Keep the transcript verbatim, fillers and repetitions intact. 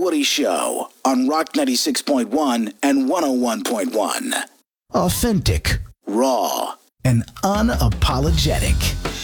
Woody Show on Rock ninety-six point one and one oh one point one. Authentic, raw, and unapologetic.